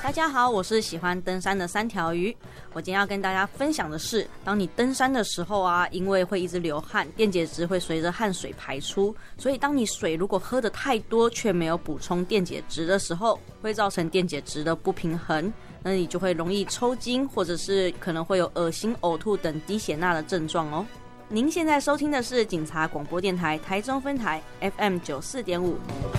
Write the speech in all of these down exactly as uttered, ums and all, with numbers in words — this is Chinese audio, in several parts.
大家好，我是喜欢登山的三条鱼。我今天要跟大家分享的是，当你登山的时候啊，因为会一直流汗，电解质会随着汗水排出，所以当你水如果喝得太多却没有补充电解质的时候，会造成电解质的不平衡，那你就会容易抽筋，或者是可能会有恶心、呕吐等低血钠的症状哦。您现在收听的是警察广播电台台中分台 F M 九四点五。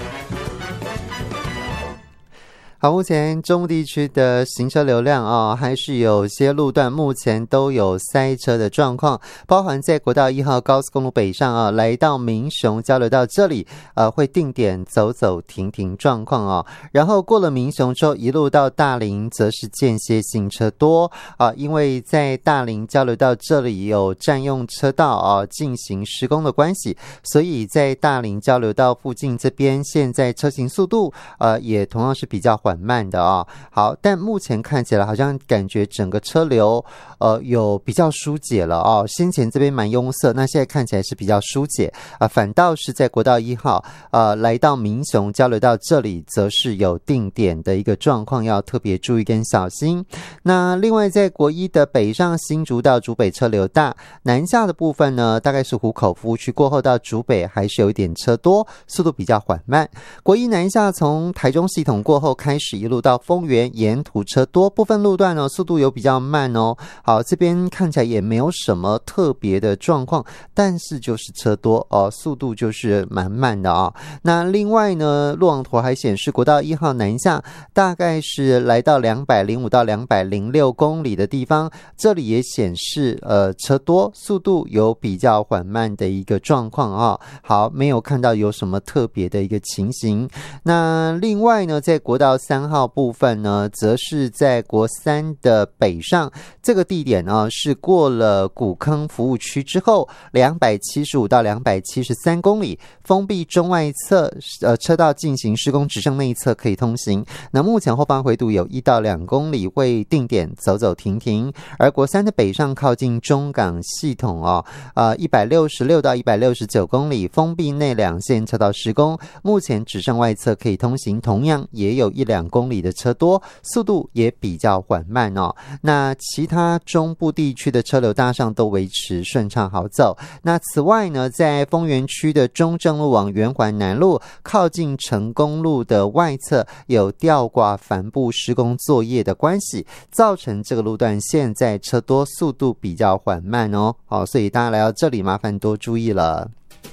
好，目前中部地区的行车流量啊、哦，还是有些路段目前都有塞车的状况，包含在国道一号高速公路北上啊，来到民雄交流道这里，呃，会定点走走停停状况啊、哦。然后过了民雄之后，一路到大林，则是间歇行车多啊，因为在大林交流道这里有占用车道啊，进行施工的关系，所以在大林交流道附近这边，现在车行速度呃也同样是比较缓慢的啊、哦，好，但目前看起来好像感觉整个车流呃有比较疏解了哦。先前这边蛮拥塞，那现在看起来是比较疏解啊、呃，反倒是在国道一号呃来到民雄交流道这里，则是有定点的一个状况，要特别注意跟小心。那另外在国一的北上新竹到竹北车流大，南下的部分呢，大概是湖口服务区过后到竹北还是有一点车多，速度比较缓慢。国一南下从台中系统过后开始一路到丰原，沿途车多，部分路段呢速度有比较慢哦。好，这边看起来也没有什么特别的状况，但是就是车多哦，速度就是蛮慢的啊、哦。那另外呢，路网图还显示国道一号南下大概是来到两百零五到两百零六公里的地方，这里也显示呃车多，速度有比较缓慢的一个状况啊、哦。好，没有看到有什么特别的一个情形。那另外呢，在国道三号部分呢，则是在国三的北上，这个地点呢是过了古坑服务区之后，两百七十五到两百七十三公里，封闭中外侧呃车道进行施工，只剩内侧可以通行。那目前后方回堵有一到两公里，会定点走走停停。而国三的北上靠近中港系统哦，呃一百六十六到一百六十九公里，封闭内两线车道施工，目前只剩外侧可以通行，同样也有一两公里的车多，速度也比较缓慢哦。那其他中部地区的车流大上都维持顺畅好走。那此外呢，在丰原区的中正路往圆环南路靠近成功路的外侧有吊挂帆布施工作业的关系，造成这个路段现在车多，速度比较缓慢哦。好，所以大家来到这里麻烦多注意了。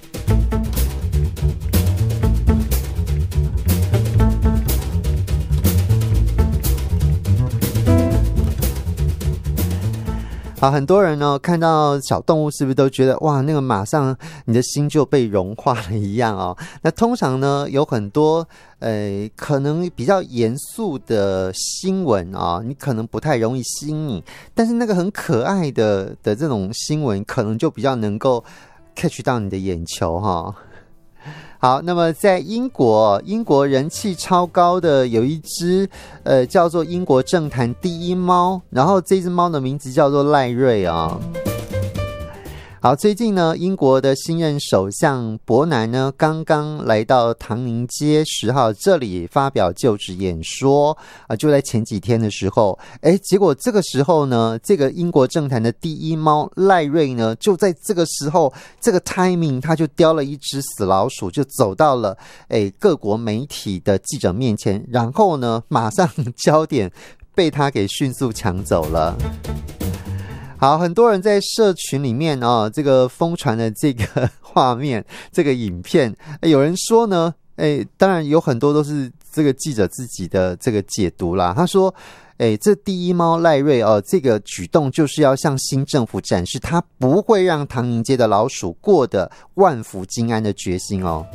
好，很多人呢看到小动物是不是都觉得哇，那个马上你的心就被融化了一样哦？那通常呢有很多呃可能比较严肃的新闻啊、哦，你可能不太容易吸引你，但是那个很可爱的的这种新闻，可能就比较能够 catch 到你的眼球哈、哦。好，那么在英国，英国人气超高的有一只呃叫做英国政坛第一猫，然后这只猫的名字叫做赖瑞啊、哦。好，最近呢，英国的新任首相伯南呢，刚刚来到唐宁街十号这里发表就职演说啊、呃，就在前几天的时候，哎，结果这个时候呢，这个英国政坛的第一猫赖瑞呢，就在这个时候，这个 timing 他就叼了一只死老鼠，就走到了哎各国媒体的记者面前，然后呢，马上焦点被他给迅速抢走了。好，很多人在社群里面哦，这个疯传的这个画面，这个影片，有人说呢，哎，当然有很多都是这个记者自己的这个解读啦。他说，哎，这第一猫赖瑞哦，这个举动就是要向新政府展示他不会让唐宁街的老鼠过得万福金安的决心哦。